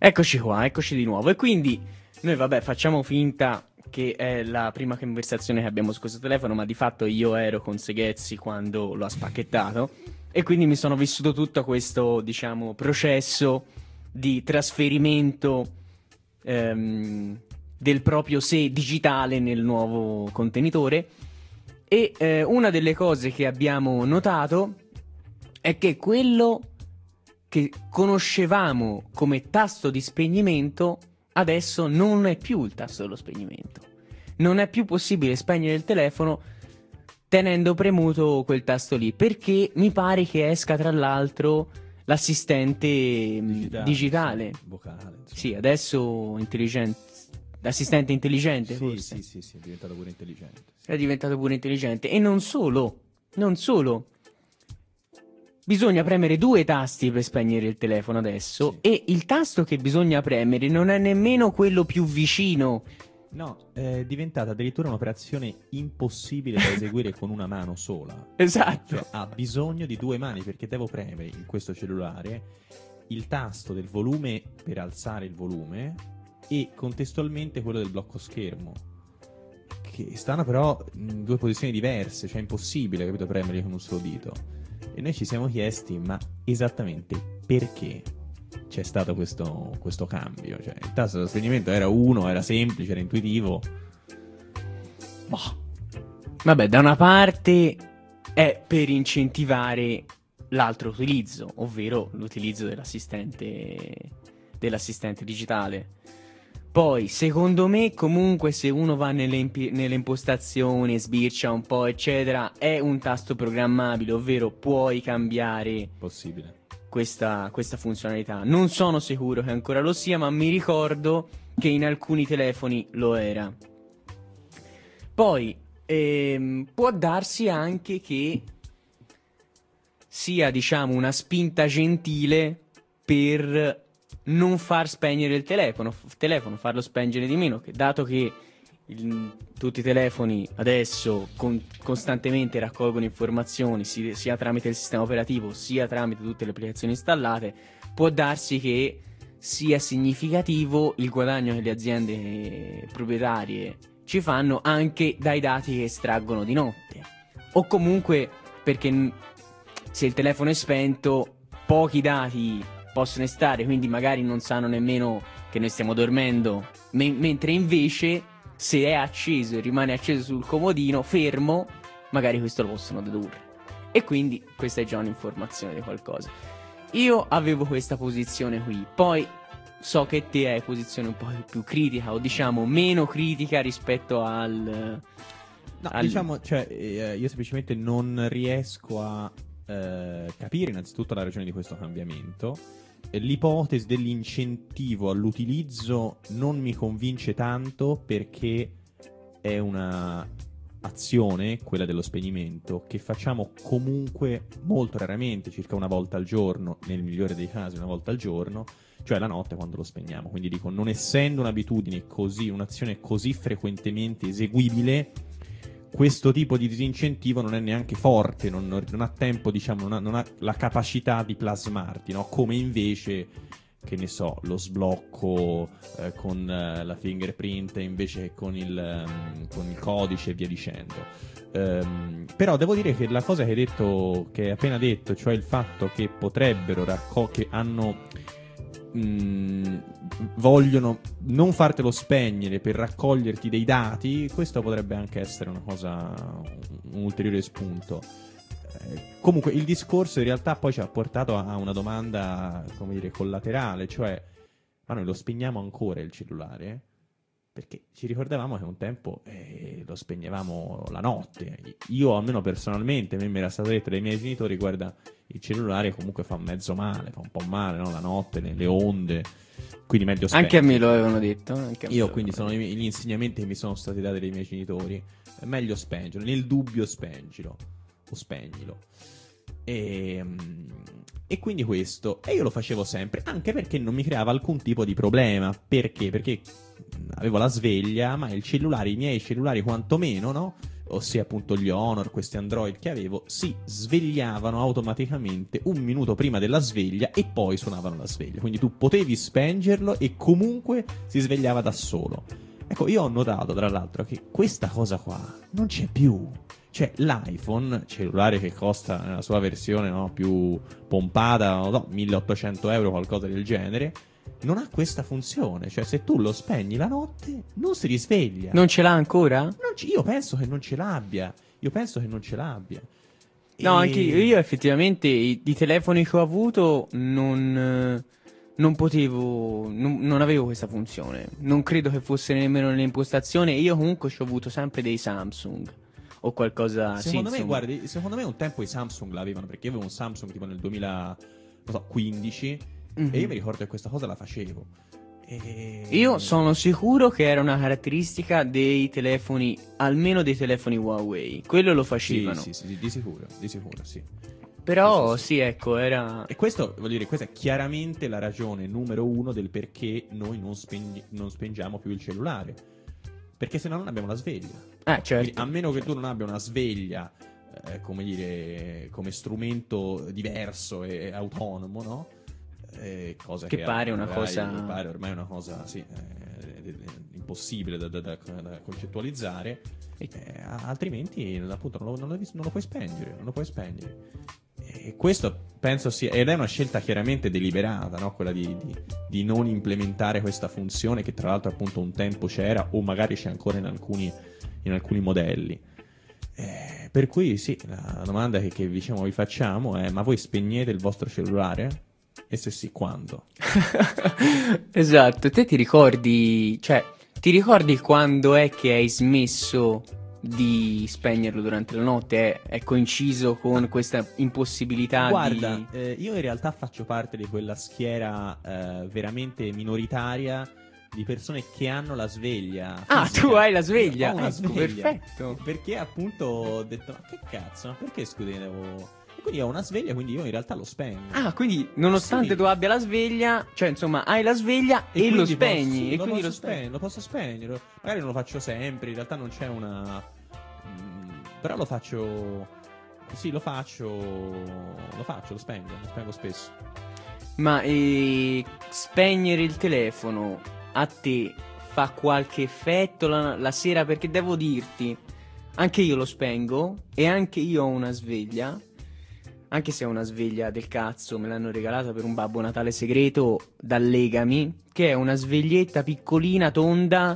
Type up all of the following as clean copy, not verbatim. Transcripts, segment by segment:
Eccoci qua, eccoci di nuovo. E quindi noi, vabbè, facciamo finta che è la prima conversazione che abbiamo su questo telefono, ma di fatto io ero con Seghezzi quando l'ho spacchettato e quindi mi sono vissuto tutto questo, diciamo, processo di trasferimento del proprio sé digitale nel nuovo contenitore. E una delle cose che abbiamo notato è che quello che conoscevamo come tasto di spegnimento adesso non è più il tasto dello spegnimento. Non è più possibile spegnere il telefono tenendo premuto quel tasto lì, perché mi pare che esca tra l'altro l'assistente digitale. Sì, vocale. Insomma. Sì, adesso l'assistente intelligente, Sì, forse. sì, è diventato pure intelligente. È diventato pure intelligente. E non solo. Bisogna premere 2 tasti per spegnere il telefono adesso, Sì. e il tasto che bisogna premere non è nemmeno quello più vicino. No, è diventata addirittura un'operazione impossibile da eseguire con una mano sola. Esatto. Cioè, ha bisogno di 2 mani, perché devo premere in questo cellulare il tasto del volume per alzare il volume e contestualmente quello del blocco schermo, che stanno però in 2 posizioni diverse, cioè è impossibile, capito, premerli con un solo dito. E noi ci siamo chiesti, ma esattamente perché c'è stato questo cambio? Cioè, il tasto dello spegnimento era uno, era semplice, era intuitivo. Boh. Vabbè, da una parte è per incentivare l'altro utilizzo, ovvero l'utilizzo dell'assistente digitale. Poi, secondo me, comunque, se uno va nelle impostazioni, sbircia un po', eccetera, è un tasto programmabile, ovvero puoi cambiare Possibile. questa funzionalità. Non sono sicuro che ancora lo sia, ma mi ricordo che in alcuni telefoni lo era. Poi, può darsi anche che sia, diciamo, una spinta gentile per non far spegnere il telefono, farlo spengere di meno, che dato che tutti i telefoni adesso costantemente raccolgono informazioni sia tramite il sistema operativo sia tramite tutte le applicazioni installate, può darsi che sia significativo il guadagno che le aziende proprietarie ci fanno anche dai dati che estraggono di notte, o comunque perché se il telefono è spento pochi dati possono stare, quindi magari non sanno nemmeno che noi stiamo dormendo, mentre invece se è acceso e rimane acceso sul comodino fermo, magari questo lo possono dedurre, e quindi questa è già un'informazione di qualcosa. Io avevo questa posizione qui, poi so che te hai posizione un po' più critica, o diciamo meno critica rispetto Diciamo, cioè, io semplicemente non riesco a capire innanzitutto la ragione di questo cambiamento. L'ipotesi dell'incentivo all'utilizzo non mi convince tanto, perché è una azione, quella dello spegnimento, che facciamo comunque molto raramente, circa una volta al giorno, nel migliore dei casi una volta al giorno, cioè la notte quando lo spegniamo. Quindi dico, non essendo un'abitudine così, un'azione così frequentemente eseguibile, questo tipo di disincentivo non è neanche forte, non ha tempo, diciamo, non ha la capacità di plasmarti, no? Come invece, che ne so, lo sblocco con la fingerprint invece che con il codice e via dicendo. Però devo dire che la cosa che hai appena detto, cioè il fatto che potrebbero che vogliono non fartelo spegnere per raccoglierti dei dati, questo potrebbe anche essere una cosa, un ulteriore spunto. Comunque il discorso in realtà poi ci ha portato a una domanda, come dire, collaterale, cioè, ma noi lo spegniamo ancora il cellulare? Perché ci ricordavamo che un tempo lo spegnevamo la notte. Io, almeno personalmente, a me mi era stato detto dai miei genitori, guarda, il cellulare comunque fa mezzo male, fa un po' male, no? La notte, le onde, quindi meglio spengere. Anche a me lo avevano detto. Io quindi sono gli insegnamenti che mi sono stati dati dai miei genitori. È meglio spengere, nel dubbio spengilo, o spegnilo. E quindi questo, e io lo facevo sempre, anche perché non mi creava alcun tipo di problema. Perché? Perché avevo la sveglia, ma i miei cellulari quantomeno, no? ossia appunto gli Honor, questi Android che avevo, si svegliavano automaticamente un minuto prima della sveglia e poi suonavano la sveglia. Quindi tu potevi spengerlo e comunque si svegliava da solo. Ecco, io ho notato tra l'altro che questa cosa qua non c'è più. Cioè l'iPhone, cellulare che costa nella sua versione, no, più pompata, non so, 1800 euro, qualcosa del genere, non ha questa funzione. Cioè se tu lo spegni la notte non si risveglia. Non ce l'ha ancora? Io penso che non ce l'abbia. No, anche io effettivamente i telefoni che ho avuto non potevo, non avevo questa funzione. Non credo che fosse nemmeno nelle impostazioni. Io comunque ci ho avuto sempre dei Samsung o qualcosa. Secondo sì, me, insomma. guardi, secondo me un tempo i Samsung l'avevano, perché io avevo un Samsung tipo nel 2015 e io mi ricordo che questa cosa la facevo. Io sono sicuro che era una caratteristica dei telefoni, almeno dei telefoni Huawei. Quello lo facevano. Sì, di sicuro, sì. Però Sì. sì, ecco, era... E questo, voglio dire, questa è chiaramente la ragione numero uno del perché noi non spengiamo più il cellulare. Perché se no non abbiamo la sveglia. certo. Quindi, a meno che tu non abbia una sveglia, come dire, come strumento diverso e autonomo, no? Cosa Che pare una cosa... pare ormai una cosa, sì, impossibile da concettualizzare. Altrimenti, appunto, non lo puoi spengere. E questo penso sia, ed è una scelta chiaramente deliberata, no? Quella di non implementare questa funzione che tra l'altro appunto un tempo c'era o magari c'è ancora in alcuni modelli. Per cui sì, la domanda che diciamo vi facciamo è: ma voi spegnete il vostro cellulare? E se sì, quando? Esatto, te ti ricordi quando è che hai smesso di spegnerlo durante la notte? È coinciso con questa impossibilità Guarda, di... io in realtà faccio parte di quella schiera veramente minoritaria di persone che hanno la sveglia fisica. Tu hai la sveglia? Io ho una Ecco, sveglia. perfetto. Perché appunto ho detto: ma che cazzo, ma perché scudevo? E quindi ho una sveglia, quindi io in realtà lo spengo. Quindi nonostante Sì. tu abbia la sveglia, cioè insomma hai la sveglia e lo quindi spegni. lo posso spegnere. Magari non lo faccio sempre, in realtà non c'è una... però lo faccio... Sì, lo spengo spesso. Ma spegnere il telefono a te fa qualche effetto la sera? Perché devo dirti, anche io lo spengo e anche io ho una sveglia. Anche se è una sveglia del cazzo, me l'hanno regalata per un Babbo Natale segreto dal Legami, che è una sveglietta piccolina, tonda,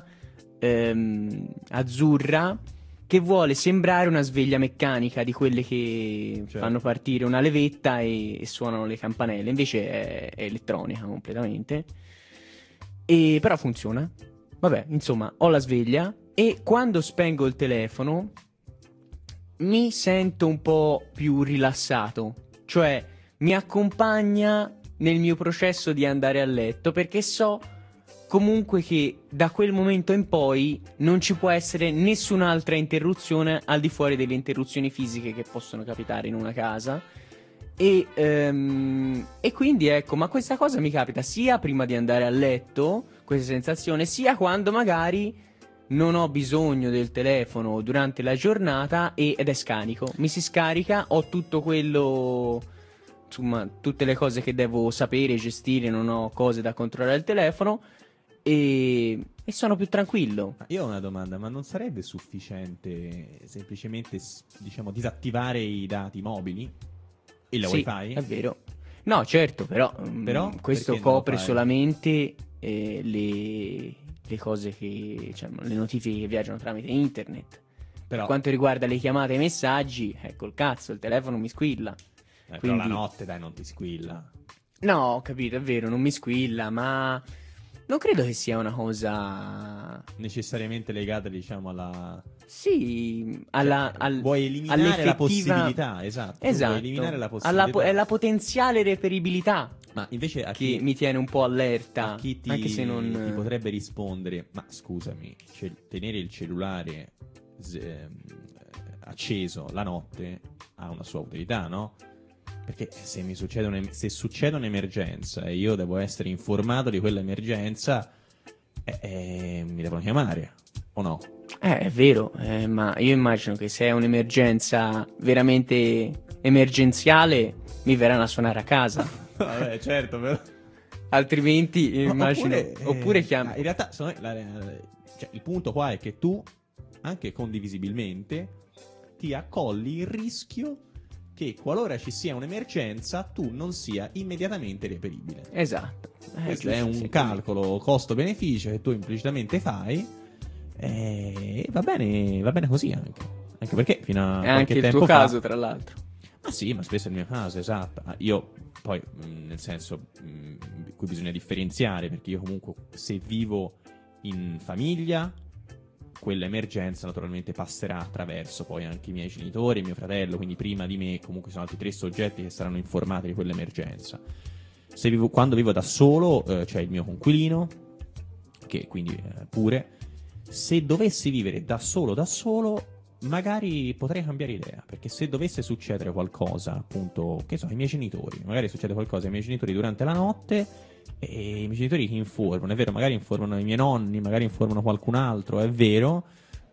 azzurra, che vuole sembrare una sveglia meccanica di quelle che fanno partire una levetta e suonano le campanelle. Invece è elettronica completamente. Però funziona. Vabbè, insomma, ho la sveglia e quando spengo il telefono mi sento un po' più rilassato, cioè mi accompagna nel mio processo di andare a letto, perché so comunque che da quel momento in poi non ci può essere nessun'altra interruzione al di fuori delle interruzioni fisiche che possono capitare in una casa. E quindi ecco, ma questa cosa mi capita sia prima di andare a letto, questa sensazione, sia quando magari non ho bisogno del telefono durante la giornata ed è scarico. Mi si scarica, ho tutto quello, insomma, tutte le cose che devo sapere, gestire, non ho cose da controllare al telefono e sono più tranquillo. Io ho una domanda, ma non sarebbe sufficiente semplicemente, diciamo, disattivare i dati mobili e la wifi? È vero. No, certo, però questo copre solamente le cose che, cioè, le notifiche che viaggiano tramite internet. Però, per quanto riguarda le chiamate e i messaggi, col cazzo, il telefono mi squilla. però Quindi... la notte, dai, non ti squilla. No, ho capito, è vero, non mi squilla, ma non credo che sia una cosa necessariamente legata, diciamo, alla... Sì, vuoi eliminare la possibilità, esatto. Vuoi eliminare la possibilità. È la potenziale reperibilità. Ma invece che mi tiene un po' allerta. A chi anche se non ti potrebbe rispondere: ma scusami, tenere il cellulare acceso la notte ha una sua utilità, no? Perché se se succede un'emergenza e io devo essere informato di quell'emergenza, mi devono chiamare, o no? È vero, ma io immagino che se è un'emergenza veramente emergenziale mi verranno a suonare a casa. Vabbè, certo, però. Altrimenti immagino. Oppure in realtà, secondo me, cioè, il punto qua è che tu, anche condivisibilmente, ti accolli il rischio che qualora ci sia un'emergenza tu non sia immediatamente reperibile. Esatto. Questo è un calcolo costo-beneficio che tu implicitamente fai e va bene così anche perché fino a è qualche anche il tempo tuo fa... caso, tra l'altro. Ma sì, ma spesso è il mio caso, esatto. Io poi, nel senso, qui bisogna differenziare, perché io comunque, se vivo in famiglia, quell'emergenza naturalmente passerà attraverso poi anche i miei genitori e mio fratello, quindi prima di me comunque sono altri 3 soggetti che saranno informati di quell'emergenza. Quando vivo da solo, c'è il mio coinquilino, che quindi pure, se dovessi vivere da solo, magari potrei cambiare idea, perché se dovesse succedere qualcosa, appunto, che so, ai miei genitori, magari succede qualcosa ai miei genitori durante la notte e i miei genitori ti informano, è vero, magari informano i miei nonni, magari informano qualcun altro, è vero,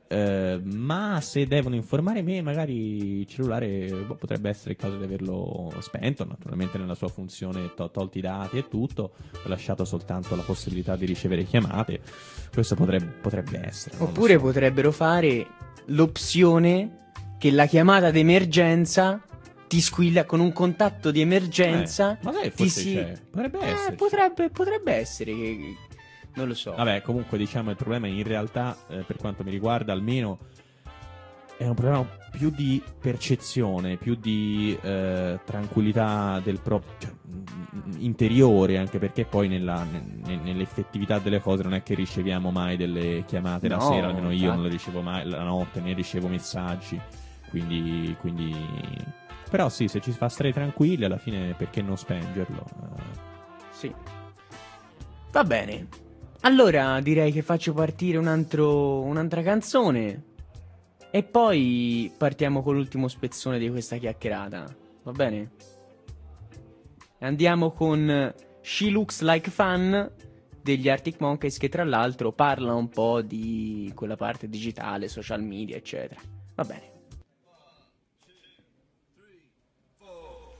ma se devono informare me, magari il cellulare potrebbe essere il caso di averlo spento, naturalmente nella sua funzione, tolti i dati e tutto, ho lasciato soltanto la possibilità di ricevere chiamate. Questo potrebbe essere. Oppure potrebbero fare l'opzione che la chiamata d'emergenza ti squilla con un contatto di emergenza. Ma sai, forse c'è. Potrebbe essere. Potrebbe essere che... Non lo so. Vabbè, comunque diciamo il problema in realtà, per quanto mi riguarda almeno, è un problema più di percezione, più di tranquillità del proprio interiore, anche perché poi nell'effettività delle cose non è che riceviamo mai delle chiamate la sera, almeno io non le ricevo mai la notte, ne ricevo messaggi, quindi però sì, se ci fa stare tranquilli alla fine perché non spengerlo? Sì. Va bene. Allora direi che faccio partire un'altra canzone e poi partiamo con l'ultimo spezzone di questa chiacchierata. Va bene? Andiamo con She Looks Like Fun degli Arctic Monkeys, che tra l'altro parla un po' di quella parte digitale, social media, eccetera. Va bene.